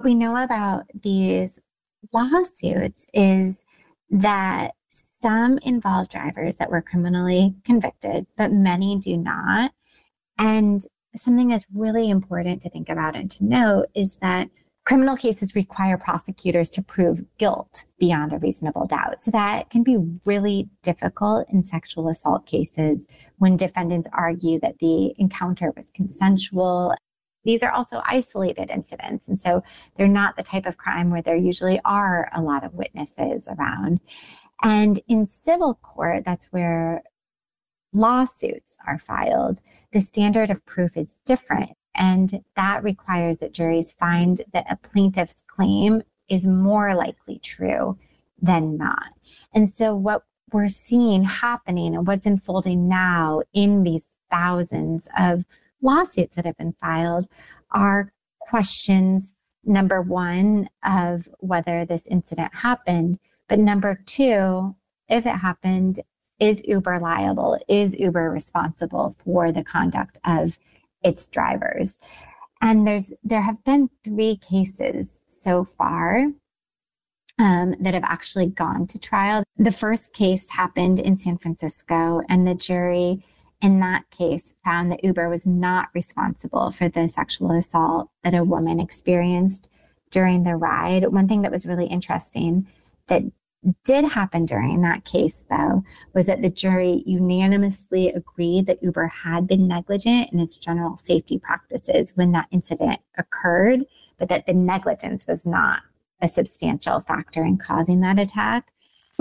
we know about these lawsuits is that some involve drivers that were criminally convicted, but many do not. And something that's really important to think about and to note is that criminal cases require prosecutors to prove guilt beyond a reasonable doubt. So that can be really difficult in sexual assault cases when defendants argue that the encounter was consensual. These are also isolated incidents. And so they're not the type of crime where there usually are a lot of witnesses around. And in civil court, that's where lawsuits are filed. The standard of proof is different. And that requires that juries find that a plaintiff's claim is more likely true than not. And so what we're seeing happening and what's unfolding now in these thousands of lawsuits that have been filed are questions, number one, of whether this incident happened, but number two, if it happened, is Uber liable? Is Uber responsible for the conduct of its drivers? And there have been 3 cases so far that have actually gone to trial. The first case happened in San Francisco, and the jury in that case found that Uber was not responsible for the sexual assault that a woman experienced during the ride. One thing that was really interesting that did happen during that case, though, was that the jury unanimously agreed that Uber had been negligent in its general safety practices when that incident occurred, but that the negligence was not a substantial factor in causing that attack.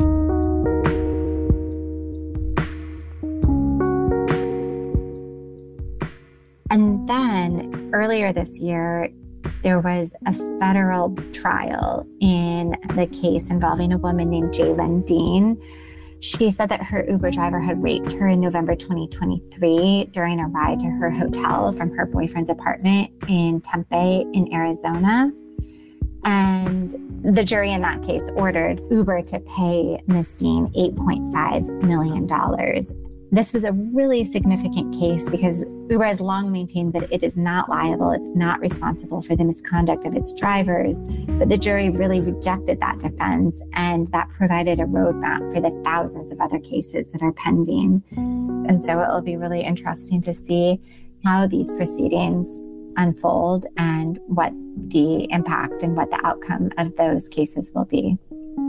And then earlier this year, there was a federal trial in the case involving a woman named Jaylyn Dean. She said that her Uber driver had raped her in November 2023 during a ride to her hotel from her boyfriend's apartment in Tempe in Arizona. And the jury in that case ordered Uber to pay Ms. Dean $8.5 million. This was a really significant case because Uber has long maintained that it is not liable, it's not responsible for the misconduct of its drivers, but the jury really rejected that defense, and that provided a roadmap for the thousands of other cases that are pending. And so it will be really interesting to see how these proceedings unfold and what the impact and what the outcome of those cases will be.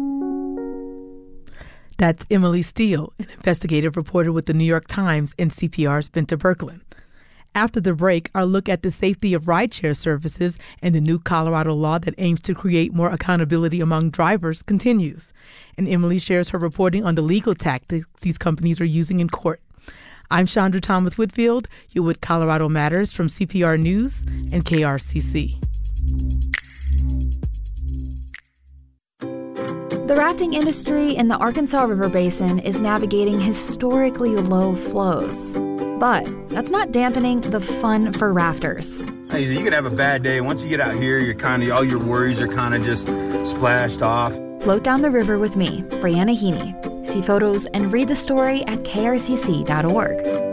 That's Emily Steele, an investigative reporter with the New York Times and CPR's Bente Birkeland. After the break, our look at the safety of rideshare services and the new Colorado law that aims to create more accountability among drivers continues. And Emily shares her reporting on the legal tactics these companies are using in court. I'm Chandra Thomas Whitfield. You're with Colorado Matters from CPR News and KRCC. The rafting industry in the Arkansas River Basin is navigating historically low flows. But that's not dampening the fun for rafters. Hey, you could have a bad day. Once you get out here, all your worries are kind of just splashed off. Float down the river with me, Brianna Heaney. See photos and read the story at krcc.org.